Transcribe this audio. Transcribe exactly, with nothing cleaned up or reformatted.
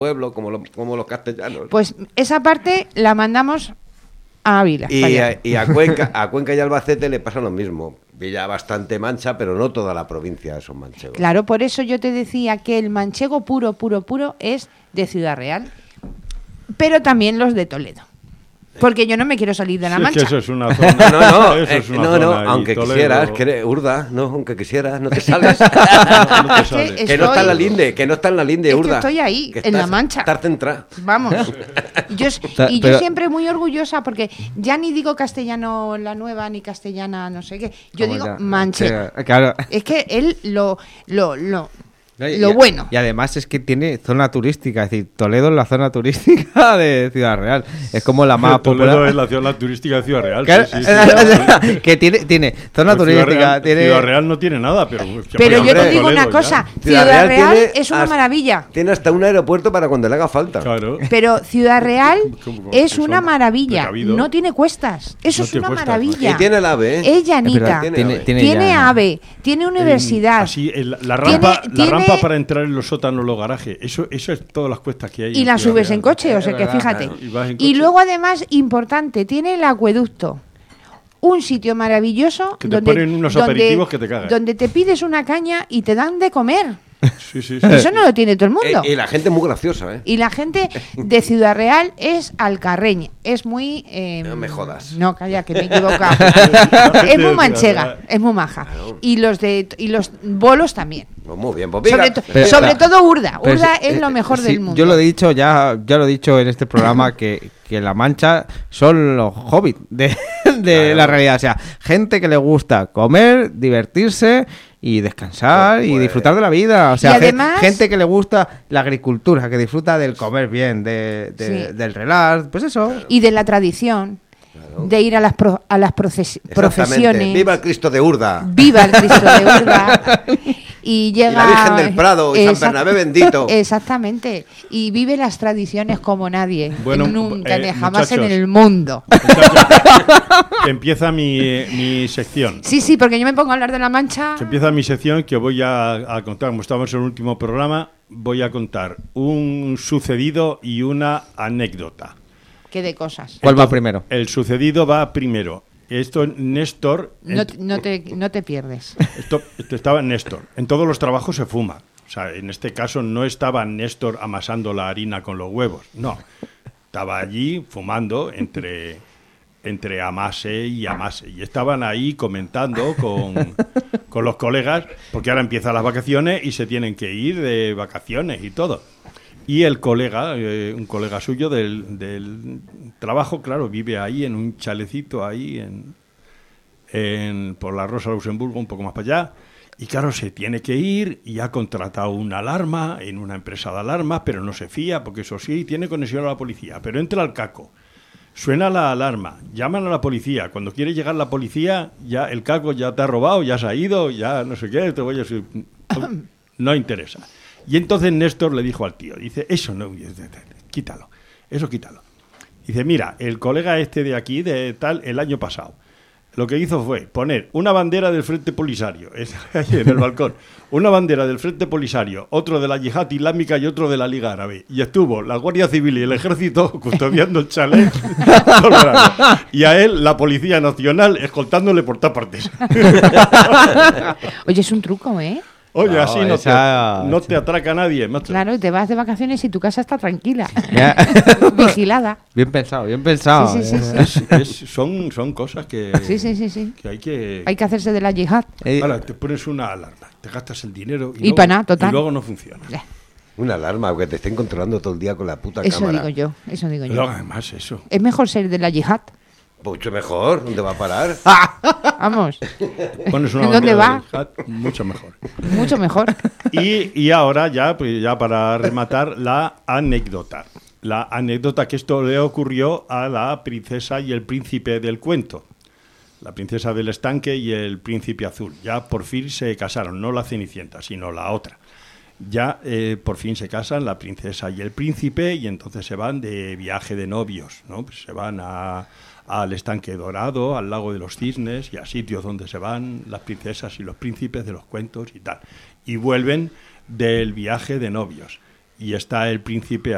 pueblo, como, lo, como los castellanos. Pues esa parte la mandamos a Ávila. Y, a, y a, Cuenca, a Cuenca y Albacete le pasa lo mismo. Villa bastante mancha, pero no toda la provincia son manchegos. Claro, por eso yo te decía que el manchego puro, puro, puro es de Ciudad Real, pero también los de Toledo. Porque yo no me quiero salir de la sí, Mancha. Es que eso es una zona. No, no, no, eso es una no, no zona aunque Toledo... quisieras, que, Urda, no, aunque quisieras, no te sales. no, no te sales. Es Que no está en la linde, que no está en la linde, es Urda. que estoy ahí, que en la estás- Mancha. Estar centrada. Vamos. Yo, y yo Pero- siempre muy orgullosa porque ya ni digo castellano la nueva ni castellana no sé qué. Yo ¿Cómo digo ya? manchego. Sí, claro. Es que él lo, lo, lo, No, y- lo y- bueno. Y además es que tiene zona turística, es decir, Toledo es la zona turística de Ciudad Real. Es como la más Toledo popular. es la ciudad turística de Ciudad Real. Claro, Sí, sí, sí. que tiene, tiene zona Pues Ciudad turística, Real, tiene... Ciudad Real no tiene nada, pero... Pero yo te hombre, digo una Toledo, cosa, ya. Ciudad Real tiene es una hasta- maravilla. Tiene hasta un aeropuerto para cuando le haga falta. Claro. Pero Ciudad Real Como- es que una son maravilla. precavidos. No tiene cuestas. Eso No es tiene una cuestas, maravilla. Y tiene el AVE, ¿eh? Es llanita. Es verdad, Tiene tiene, AVE. tiene, Tiene ya- AVE, tiene universidad. Así, el- la rampa, Tiene- la tiene- rampa para entrar en los sótanos, los garajes, eso, eso es todas las cuestas que hay. Y en la Ciudad subes Real. en coche, o sea que verdad, fíjate. claro. Y vas en Y coche. luego además, importante, tiene el acueducto. Un sitio maravilloso Que te donde, ponen unos donde- aperitivos que te cagas. donde te pides una caña y te dan de comer. Sí, sí, sí. Eso no lo tiene todo el mundo. Eh, y la gente es muy graciosa, ¿eh? Y la gente de Ciudad Real es alcarreña. Es muy... eh, No me jodas. No, calla, que me he equivocado. gente es de muy Ciudad manchega, Real. es muy maja. Claro. Y los de y los bolos también. Pues muy bien, pues venga. Sobre, to- Pero- sobre pero- todo Urda. Pero Urda sí, es lo eh, mejor sí, del mundo. Yo lo he dicho, ya, ya lo he dicho en este programa, que, que La Mancha son los hobbits de, de Claro. la realidad. O sea, gente que le gusta comer, divertirse y descansar Pues, y pues. disfrutar de la vida. O sea, Y ge- además- gente que le gusta la agricultura, que disfruta del comer bien, de, de- Sí. del relax, pues eso. Y de la tradición. De ir a las, pro- a las proces- Exactamente. profesiones. Viva el Cristo de Urda. Viva el Cristo de Urda. Y llega. Y la Virgen del Prado, y San Exact- Bernabé bendito. Exactamente. Y vive las tradiciones como nadie. Bueno, Nunca, eh, ni jamás en muchachos. el mundo. Que empieza mi, mi sección. Sí, sí, porque yo me pongo a hablar de la Mancha. Que empieza mi sección que voy a, a contar, como estamos en el último programa, voy a contar un sucedido y una anécdota. ¿Qué de cosas? ¿Cuál va primero? El sucedido va primero. Esto, Néstor... No, ent- no te, no te pierdes. Esto, esto estaba Néstor. En todos los trabajos se fuma. O sea, en este caso no estaba Néstor amasando la harina con los huevos. No. Estaba allí fumando entre, entre amase y amase. Y estaban ahí comentando con, con los colegas, porque ahora empiezan las vacaciones y se tienen que ir de vacaciones y todo. Y el colega, eh, un colega suyo del, del trabajo, claro, vive ahí en un chalecito ahí en, en por la Rosa Luxemburgo, un poco más para allá. Y claro, se tiene que ir y ha contratado una alarma en una empresa de alarmas, pero no se fía, porque eso sí, tiene conexión a la policía. Pero entra al caco, suena la alarma, llaman a la policía. Cuando quiere llegar la policía, ya el caco ya te ha robado, ya se ha ido, ya no sé qué, te voy a... decir, no interesa. Y entonces Néstor le dijo al tío, dice, eso no, quítalo, eso quítalo. Dice, mira, el colega este de aquí, de tal, el año pasado, lo que hizo fue poner una bandera del Frente Polisario, es ahí en el balcón, una bandera del Frente Polisario, otro de la Yihad Islámica y otro de la Liga Árabe. Y estuvo la Guardia Civil y el Ejército custodiando el chalet todo el verano. Y a él la Policía Nacional escoltándole por todas partes. Oye, es un truco, ¿eh? Oye, No, así no, esa- te, no te atraca nadie, macho. Claro, y te vas de vacaciones y tu casa está tranquila. Ya. Vigilada. Bien pensado, bien pensado. Sí, sí, sí, Es- es- son, son cosas que, Sí, sí, sí, sí. que hay que... Hay que hacerse de la yihad. Eh, Ahora, te pones una alarma, te gastas el dinero y, Y luego, pa' nada, total. y luego no funciona. Ya, Una alarma, que te estén controlando todo el día con la puta Eso cámara. digo yo, eso digo Pero yo. además eso. Es mejor ser de la yihad. Mucho mejor, ¿dónde va a parar? Vamos, Pones una ¿En dónde bandera va? del jihad, mucho mejor. mucho mejor. Y, y ahora ya, pues ya para rematar, la anécdota. La anécdota que esto le ocurrió a la princesa y el príncipe del cuento. La princesa del estanque y el príncipe azul. Ya por fin se casaron, no la Cenicienta, sino la otra. Ya eh, por fin se casan la princesa y el príncipe y entonces se van de viaje de novios, ¿no? Pues se van a, al estanque dorado, al lago de los cisnes y a sitios donde se van las princesas y los príncipes de los cuentos y tal. Y vuelven del viaje de novios. Y está el príncipe